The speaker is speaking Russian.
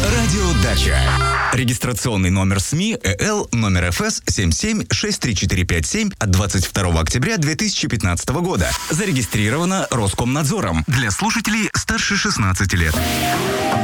Радио Дача. Регистрационный номер СМИ ЭЛ номер ФС 77-63457 от 22 октября 2015 года. Зарегистрировано Роскомнадзором для слушателей старше 16 лет.